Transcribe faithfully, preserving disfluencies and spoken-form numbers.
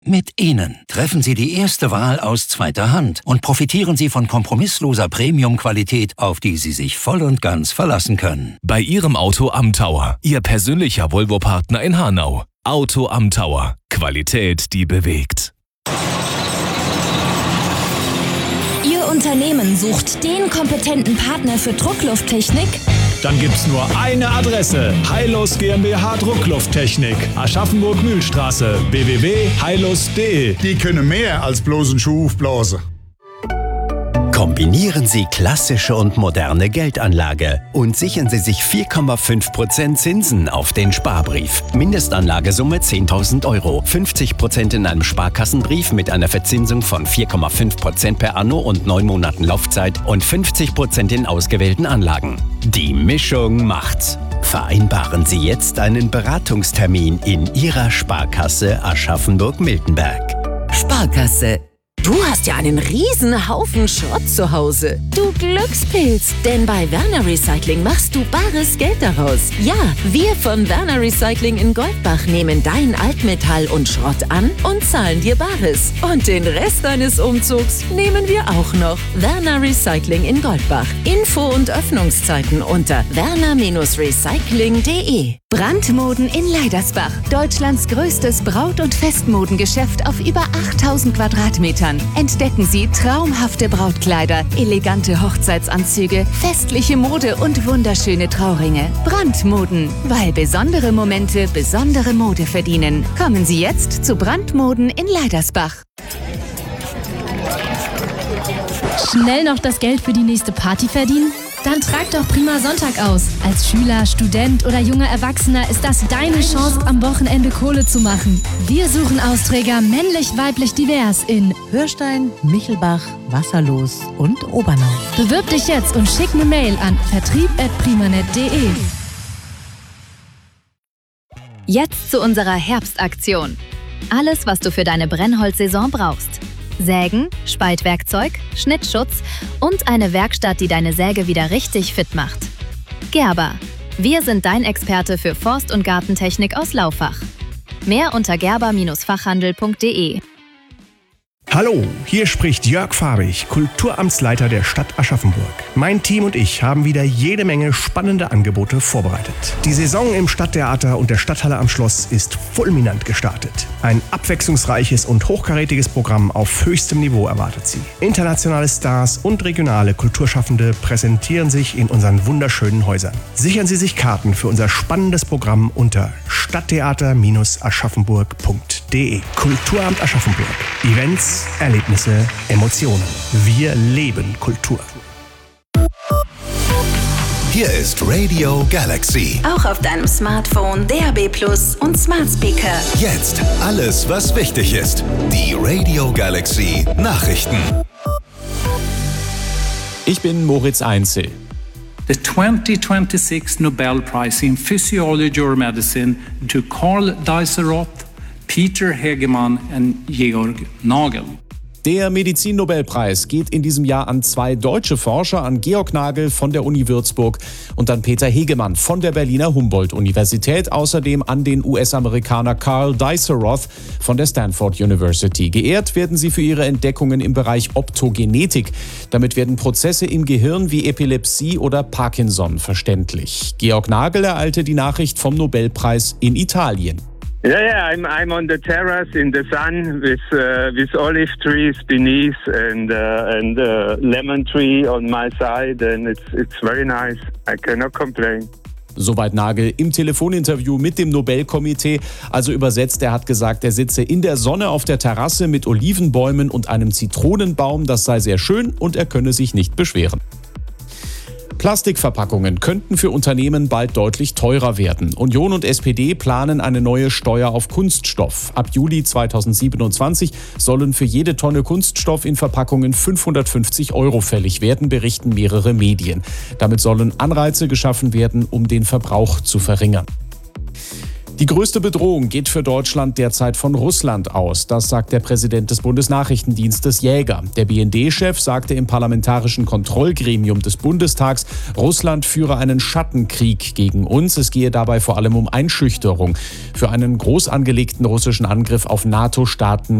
Mit ihnen treffen Sie die erste Wahl aus zweiter Hand und profitieren Sie von kompromissloser Premium-Qualität, auf die Sie sich voll und ganz verlassen können. Bei Ihrem Auto am Tower, Ihr persönlicher Volvo-Partner in Hanau. Auto am Tower. Qualität, die bewegt. Ihr Unternehmen sucht den kompetenten Partner für Drucklufttechnik? Dann gibt's nur eine Adresse. Heilus GmbH Drucklufttechnik. Aschaffenburg-Mühlstraße. w w w punkt heilus punkt de. Die können mehr als bloß einen Schuh aufblasen. Kombinieren Sie klassische und moderne Geldanlage und sichern Sie sich vier Komma fünf Prozent Zinsen auf den Sparbrief. Mindestanlagesumme zehntausend Euro. fünfzig Prozent in einem Sparkassenbrief mit einer Verzinsung von vier Komma fünf Prozent per Anno und neun Monaten Laufzeit und fünfzig Prozent in ausgewählten Anlagen. Die Mischung macht's. Vereinbaren Sie jetzt einen Beratungstermin in Ihrer Sparkasse Aschaffenburg-Miltenberg. Sparkasse. Du hast ja einen riesen Haufen Schrott zu Hause. Du Glückspilz, denn bei Werner Recycling machst du bares Geld daraus. Ja, wir von Werner Recycling in Goldbach nehmen dein Altmetall und Schrott an und zahlen dir Bares. Und den Rest deines Umzugs nehmen wir auch noch. Werner Recycling in Goldbach. Info und Öffnungszeiten unter werner recycling punkt de. Brandmoden in Leidersbach. Deutschlands größtes Braut- und Festmodengeschäft auf über achttausend Quadratmetern. Entdecken Sie traumhafte Brautkleider, elegante Hochzeitsanzüge, festliche Mode und wunderschöne Trauringe. Brandmoden, weil besondere Momente besondere Mode verdienen. Kommen Sie jetzt zu Brandmoden in Leidersbach. Schnell noch das Geld für die nächste Party verdienen? Dann trag doch Prima Sonntag aus. Als Schüler, Student oder junger Erwachsener ist das deine Chance, am Wochenende Kohle zu machen. Wir suchen Austräger männlich, weiblich, divers in Hörstein, Michelbach, Wasserlos und Obernau. Bewirb dich jetzt und schick eine Mail an vertrieb at primanet punkt de. Jetzt zu unserer Herbstaktion. Alles, was du für deine Brennholzsaison brauchst. Sägen, Spaltwerkzeug, Schnittschutz und eine Werkstatt, die deine Säge wieder richtig fit macht. Gerber. Wir sind dein Experte für Forst- und Gartentechnik aus Laufach. Mehr unter gerber Fachhandel punkt de. Hallo, hier spricht Jörg Fabich, Kulturamtsleiter der Stadt Aschaffenburg. Mein Team und ich haben wieder jede Menge spannende Angebote vorbereitet. Die Saison im Stadttheater und der Stadthalle am Schloss ist fulminant gestartet. Ein abwechslungsreiches und hochkarätiges Programm auf höchstem Niveau erwartet Sie. Internationale Stars und regionale Kulturschaffende präsentieren sich in unseren wunderschönen Häusern. Sichern Sie sich Karten für unser spannendes Programm unter stadttheater aschaffenburg punkt de. Kulturamt Aschaffenburg. Events, Erlebnisse, Emotionen. Wir leben Kultur. Hier ist Radio Galaxy. Auch auf deinem Smartphone, D A B Plus und Smart Speaker. Jetzt alles, was wichtig ist. Die Radio Galaxy Nachrichten. Ich bin Moritz Einzel. The twenty twenty-six Nobel Prize in Physiology or Medicine to Karl Deiseroth, Peter Hegemann und Georg Nagel. Der Medizin-Nobelpreis geht in diesem Jahr an zwei deutsche Forscher, an Georg Nagel von der Uni Würzburg und an Peter Hegemann von der Berliner Humboldt-Universität, außerdem an den U S-Amerikaner Karl Deiseroth von der Stanford University. Geehrt werden sie für ihre Entdeckungen im Bereich Optogenetik. Damit werden Prozesse im Gehirn wie Epilepsie oder Parkinson verständlich. Georg Nagel ereilte die Nachricht vom Nobelpreis in Italien. Yeah, yeah, I'm I'm on the terrace in the sun with uh, with olive trees beneath and uh, and uh, lemon tree on my side, and it's it's very nice. I cannot complain. Soweit Nagel im Telefoninterview mit dem Nobelkomitee. Also übersetzt, er hat gesagt, er sitze in der Sonne auf der Terrasse mit Olivenbäumen und einem Zitronenbaum. Das sei sehr schön und er könne sich nicht beschweren. Plastikverpackungen könnten für Unternehmen bald deutlich teurer werden. Union und S P D planen eine neue Steuer auf Kunststoff. Ab Juli zweitausendsiebenundzwanzig sollen für jede Tonne Kunststoff in Verpackungen fünfhundertfünfzig Euro fällig werden, berichten mehrere Medien. Damit sollen Anreize geschaffen werden, um den Verbrauch zu verringern. Die größte Bedrohung geht für Deutschland derzeit von Russland aus. Das sagt der Präsident des Bundesnachrichtendienstes Jäger. Der B N D-Chef sagte im Parlamentarischen Kontrollgremium des Bundestags, Russland führe einen Schattenkrieg gegen uns. Es gehe dabei vor allem um Einschüchterung. Für einen groß angelegten russischen Angriff auf NATO-Staaten